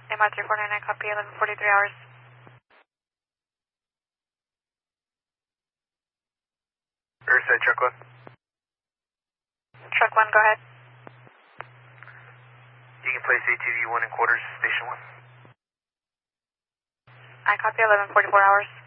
AMI 3499, copy 11:43 hours. Earthside, truck 1. Truck 1, go ahead. You can place ATV 1 in quarters, station 1. I copy 11:44 hours.